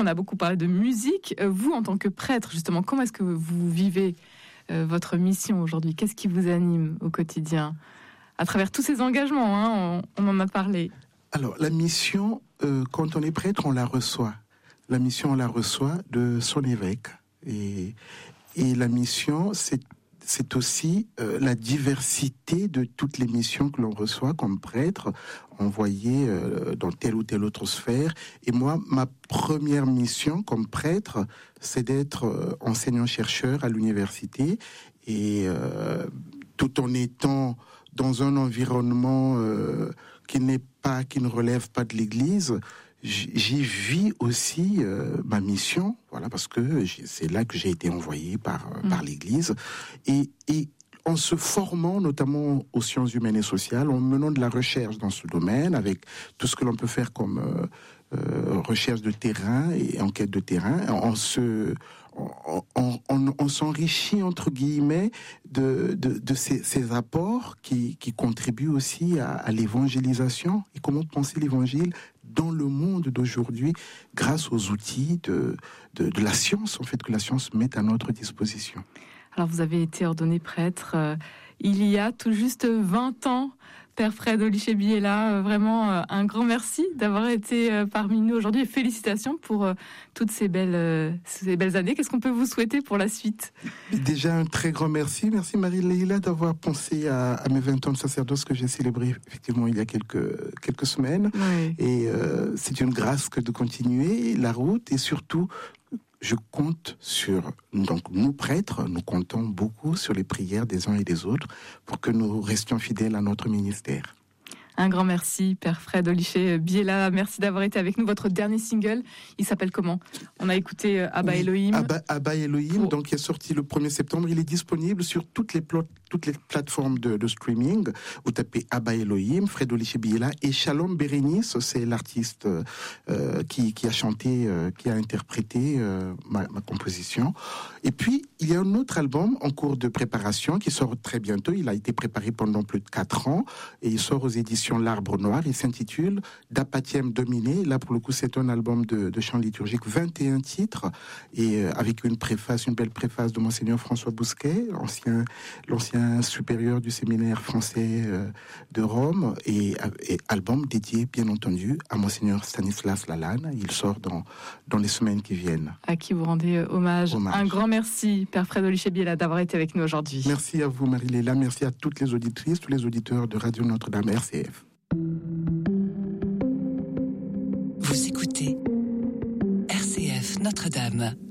On a beaucoup parlé de musique. Vous, en tant que prêtre, justement, comment est-ce que vous vivez votre mission aujourd'hui ? Qu'est-ce qui vous anime au quotidien ? À travers tous ces engagements, on en a parlé. Alors, la mission, quand on est prêtre, on la reçoit. La mission, on la reçoit de son évêque. Et la mission, c'est aussi la diversité de toutes les missions que l'on reçoit comme prêtre, envoyées dans telle ou telle autre sphère. Et moi, ma première mission comme prêtre, c'est d'être enseignant-chercheur à l'université. Et tout en étant dans un environnement qui ne relève pas de l'Église, j'y vis aussi ma mission, voilà, parce que c'est là que j'ai été envoyé par l'Église, et en se formant notamment aux sciences humaines et sociales, en menant de la recherche dans ce domaine, avec tout ce que l'on peut faire comme recherche de terrain et enquête de terrain, on s'enrichit entre guillemets de ces apports qui contribuent aussi à l'évangélisation et comment penser l'évangile dans le monde d'aujourd'hui grâce aux outils de la science, en fait, que la science met à notre disposition. Alors vous avez été ordonné prêtre il y a tout juste 20 ans. Père Fred Olichet-Biella, vraiment un grand merci d'avoir été parmi nous aujourd'hui et félicitations pour toutes ces belles années. Qu'est-ce qu'on peut vous souhaiter pour la suite ? Déjà un très grand merci. Merci Marie-Leila d'avoir pensé à mes 20 ans de sacerdoce que j'ai célébré effectivement il y a quelques semaines. Oui. Et c'est une grâce que de continuer la route et surtout je compte sur, donc nous prêtres, nous comptons beaucoup sur les prières des uns et des autres pour que nous restions fidèles à notre ministère. Un grand merci, Père Fred Olichet-Biella. Merci d'avoir été avec nous. Votre dernier single, il s'appelle comment ? On a écouté Abba Elohim. Abba Elohim, donc qui est sorti le 1er septembre. Il est disponible sur toutes les plateformes de streaming. Vous tapez Abba Elohim, Fred Olichet-Biella et Shalom Bérénice, c'est l'artiste qui a chanté, qui a interprété ma composition. Et puis, il y a un autre album en cours de préparation qui sort très bientôt. Il a été préparé pendant plus de 4 ans et il sort aux éditions L'Arbre Noir. Il s'intitule D'Apathième Dominé. Là, pour le coup, c'est un album de chants liturgiques, 21 titres, et avec une belle préface de Monseigneur François Bousquet, l'ancien supérieur du séminaire français de Rome, et album dédié, bien entendu, à Monseigneur Stanislas Lalanne. Il sort dans les semaines qui viennent. À qui vous rendez hommage. Un grand merci, Père Fred Olichet-Biella, d'avoir été avec nous aujourd'hui. Merci à vous, Marie-Léla. Merci à toutes les auditrices, tous les auditeurs de Radio Notre-Dame RCF. Vous écoutez RCF Notre-Dame.